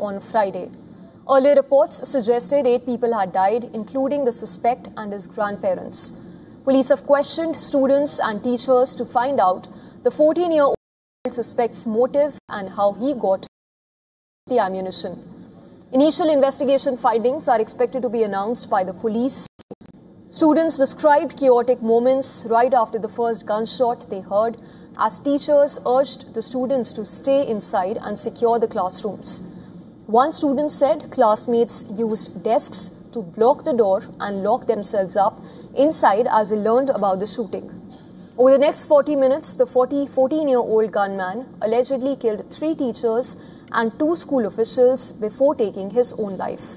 on Friday. Earlier reports suggested 8 people had died, including the suspect and his grandparents. Police have questioned students and teachers to find out the 14-year-old suspect's motive and how he got the ammunition. Initial investigation findings are expected to be announced by the police. Students described chaotic moments right after the first gunshot they heard as teachers urged the students to stay inside and secure the classrooms. One student said classmates used desks to block the door and lock themselves up inside as they learned about the shooting. Over the next 40 minutes, the 14-year-old gunman allegedly killed 3 teachers and 2 school officials before taking his own life.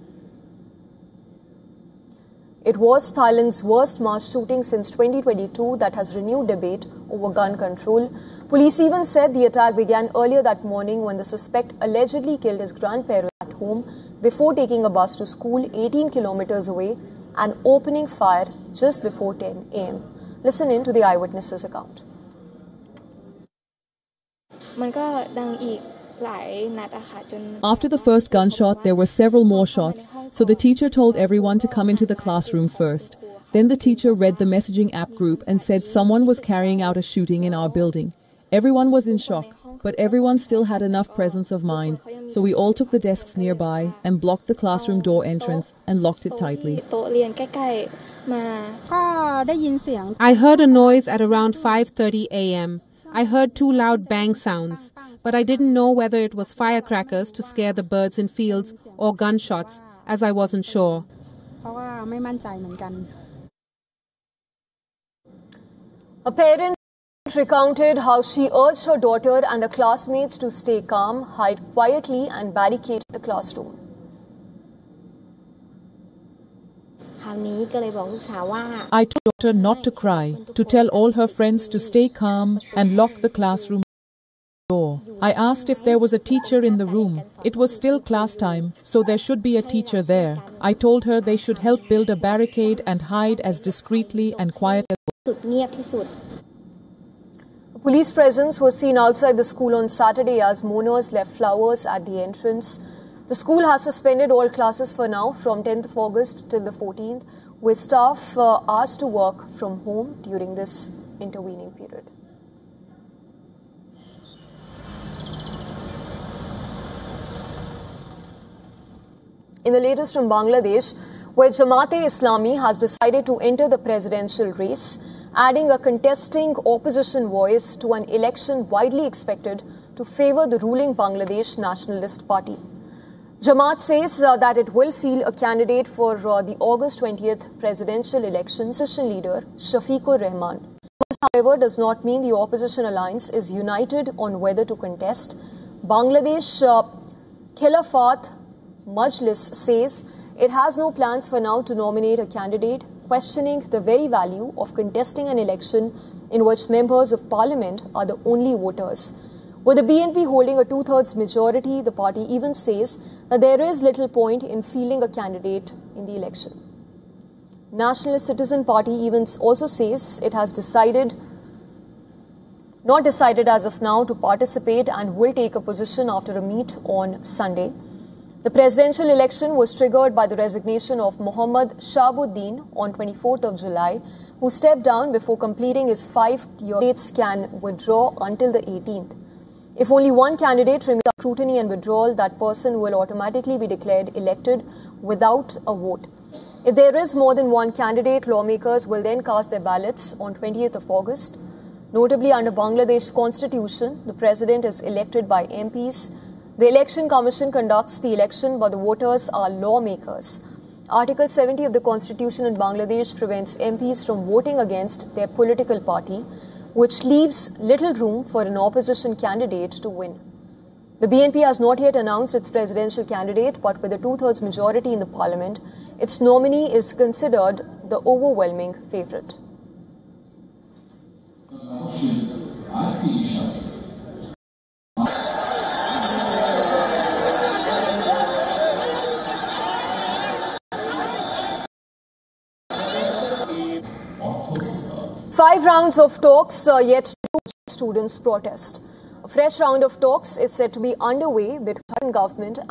It was Thailand's worst mass shooting since 2022 that has renewed debate over gun control. Police even said the attack began earlier that morning when the suspect allegedly killed his grandparents at home before taking a bus to school 18 kilometers away and opening fire just before 10 a.m. Listen in to the eyewitness's account. After the first gunshot, there were several more shots, so the teacher told everyone to come into the classroom first. Then the teacher read the messaging app group and said someone was carrying out a shooting in our building. Everyone was in shock, but everyone still had enough presence of mind, so we all took the desks nearby and blocked the classroom door entrance and locked it tightly. I heard a noise at around 5:30 a.m. I heard 2 loud bang sounds, but I didn't know whether it was firecrackers to scare the birds in fields or gunshots, as I wasn't sure. A parent recounted how she urged her daughter and her classmates to stay calm, hide quietly and barricade the classroom. I told daughter not to cry, to tell all her friends to stay calm and lock the classroom door. I asked if there was a teacher in the room. It was still class time, so there should be a teacher there. I told her they should help build a barricade and hide as discreetly and quietly as possible. Police presence was seen outside the school on Saturday as mourners left flowers at the entrance. The school has suspended all classes for now from 10th of August till the 14th, with staff asked to work from home during this intervening period. In the latest from Bangladesh, where Jamaat-e-Islami has decided to enter the presidential race, adding a contesting opposition voice to an election widely expected to favour the ruling Bangladesh Nationalist Party. Jamaat says that it will field a candidate for the August 20th presidential elections, opposition leader Shafiqur Rahman. This, however, does not mean the opposition alliance is united on whether to contest. Bangladesh Khilafat Majlis says it has no plans for now to nominate a candidate, questioning the very value of contesting an election in which members of parliament are the only voters. With the BNP holding a 2/3 majority, the party even says that there is little point in fielding a candidate in the election. Nationalist Citizen Party even also says it has not decided as of now to participate and will take a position after a meet on Sunday. The presidential election was triggered by the resignation of Mohammad Shahabuddin on 24th of July, who stepped down before completing his 5-year. Candidates can withdraw until the 18th. If only one candidate remains under scrutiny and withdrawal, that person will automatically be declared elected without a vote. If there is more than one candidate, lawmakers will then cast their ballots on 20th of August. Notably, under Bangladesh's constitution, the president is elected by MPs. The Election Commission conducts the election, but the voters are lawmakers. Article 70 of the Constitution in Bangladesh prevents MPs from voting against their political party, which leaves little room for an opposition candidate to win. The BNP has not yet announced its presidential candidate, but with a 2/3 majority in the parliament, its nominee is considered the overwhelming favourite. Five rounds of talks are yet to students' protest. A fresh round of talks is set to be underway between the government